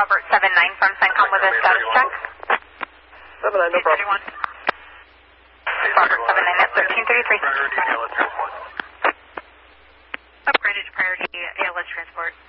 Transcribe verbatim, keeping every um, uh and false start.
Robert seven nine from CENTCOM with a status check. seven nine, no problem. Robert seven nine at thirteen thirty-three. Upgraded to priority A L S transport.